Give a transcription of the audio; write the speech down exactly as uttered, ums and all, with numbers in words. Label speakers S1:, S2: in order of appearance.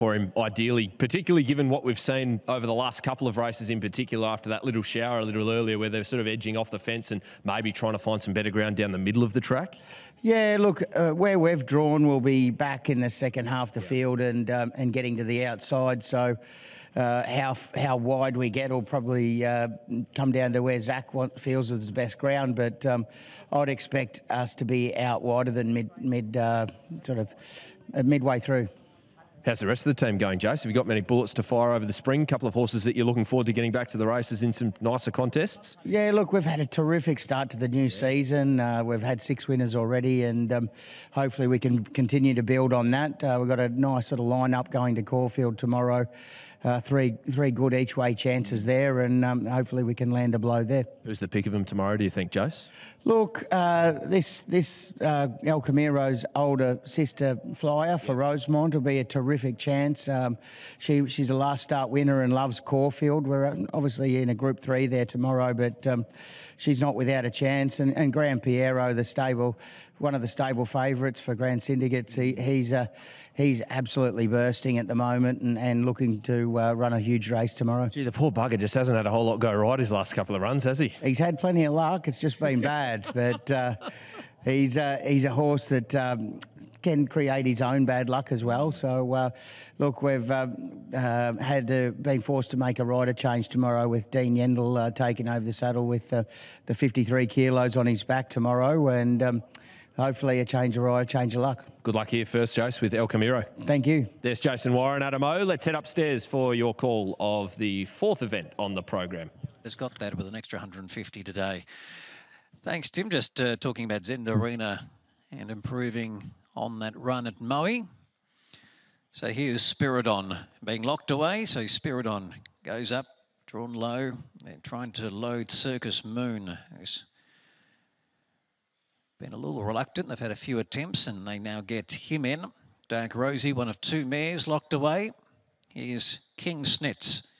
S1: for him, ideally, particularly given what we've seen over the last couple of races in particular after that little shower a little earlier where they're sort of edging off the fence and maybe trying to find some better ground down the middle of the track?
S2: Yeah, look, uh, where we've drawn, we'll be back in the second half of the yeah. field and um, and getting to the outside. So uh, how how wide we get will probably uh, come down to where Zach want, feels is the best ground. But um, I'd expect us to be out wider than mid mid uh, sort of uh, midway through.
S1: How's the rest of the team going, Jace? Have you got many bullets to fire over the spring? A couple of horses that you're looking forward to getting back to the races in some nicer contests?
S2: Yeah, look, we've had a terrific start to the new season. Uh, we've had six winners already, and um, hopefully we can continue to build on that. Uh, we've got a nice little lineup going to Caulfield tomorrow. Uh, three three good each way chances there, and um, hopefully we can land a blow there.
S1: Who's the pick of them tomorrow, do you think, Jace?
S2: Look, uh, this this uh, El Camiro's older sister flyer for Rosemont will be a terrific chance. Um, she she's a last start winner and loves Caulfield. We're obviously in a Group Three there tomorrow, but um, she's not without a chance. And, and Grand Piero, the stable, one of the stable favourites for Grand Syndicates, he, he's a He's absolutely bursting at the moment and, and looking to uh, run a huge race tomorrow.
S1: Gee, the poor bugger just hasn't had a whole lot go right his last couple of runs, has he?
S2: He's had plenty of luck. It's just been bad. But uh, he's, uh, he's a horse that um, can create his own bad luck as well. So, uh, look, we've uh, uh, had to, been forced to make a rider change tomorrow with Dean Yendall uh, taking over the saddle with uh, the fifty-three kilos on his back tomorrow. And Um, hopefully a change of rider, change of luck.
S1: Good luck here first, Jace, with El Camiro.
S2: Thank you.
S1: There's Jason Warren, Adam O. Let's head upstairs for your call of the fourth event on the program.
S3: Has got that with an extra one hundred fifty today. Thanks, Tim. Just uh, talking about Zendarina and improving on that run at Moe. So here's Spiridon being locked away. So Spiridon goes up, drawn low. They're trying to load Circus Moon, who's been a little reluctant. They've had a few attempts and they now get him in. Dark Rosie, one of two mares, locked away. Here's King Snitz.